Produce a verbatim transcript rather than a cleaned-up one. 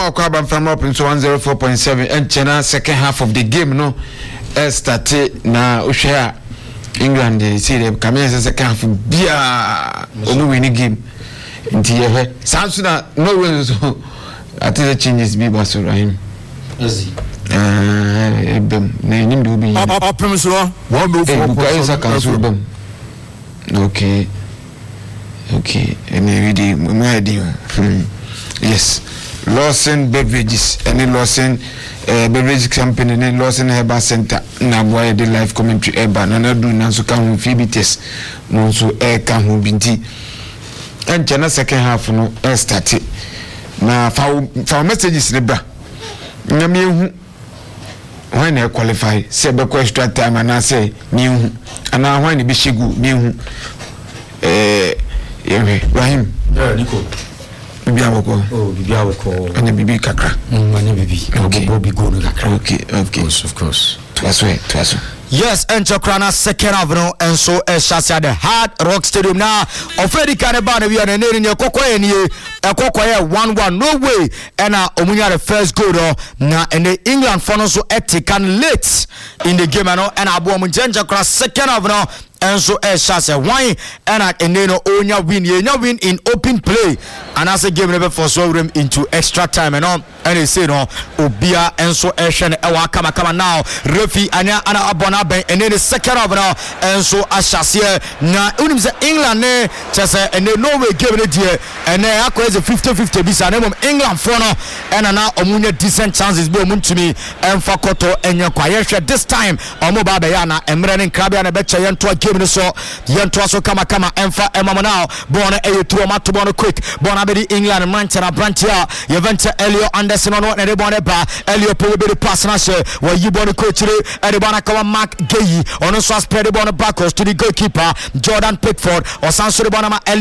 Kwabam from up into one oh four point seven and China second half of the game no started na Ushia England they see them come in second half bia omu win game nti ye Samsung no way so I think the changes be Basu Rahim Ezi eh bem na nim do be open so one move for okay okay and ready me ready yes Lawson Beverages any Lawson uh, beverage company any Lawson Herbal Center na boy the live commentary eba na na do na so kan Phoebe test no so e ka ho binti en chana second half no e start na fa fa messages ne bra na me hu when e qualify say be extra time and say me hu ana when e be shegu me hu eh Rahim yeah Nico Bibi aboko. Oh, bibi aboko. Anya bibi kakra. Mm, anya bibi. Okay. Bibi go no kakra. Okay, okay. Of course, of course. Twas way, twas. Yes, enter Krana second half no and so e shasi at the Hard Rock Stadium now. Ofedi kaneba na we are na ni ekoko eni ekoko ye one one no way and na omunya the first goal no na and the England for no so etikan late in the game no and abo omunja Krana second half no and so e shasi why and and no onya win ye nya win in open play and as a game never for so room into extra time and on and they say no obia and so e hwe e wa kama kama now refi anya ana abona ben and then the second half now and so ashase na unim say England ne chese and no way game ne die and then akọ is fifty fifty bisa na mom England for no and na omunya decent chances be omuntumi emfa koto enye kwa ye hwe this time omo ba be ya na emre ne krabia na be che ye nto game ne so ye nto so kama kama emfa emamo now born e to ma to born quick born abedi England Manchester branch ya ye vente Elio Anderson no na de born ba Elio pe be pass na she wa yi born coach re e de born ka Mark Geyi on so spread the ball backwards to the goalkeeper Jordan Pickford or Sansuri Bonama